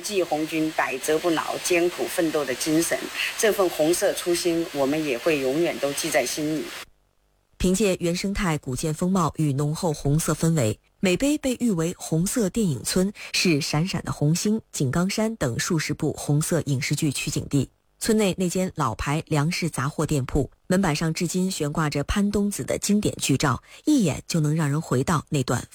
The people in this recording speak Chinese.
继红军百折不挠、艰苦奋斗的精神，这份红色初心，我们也会永远都记在心里。 凭借原生态古建风貌与浓厚红色氛围，美碑被誉为红色电影村，是闪闪的红星、井冈山等数十部红色影视剧取景地。村内那间老牌粮食杂货店铺，门板上至今悬挂着潘冬子的经典剧照，一眼就能让人回到那段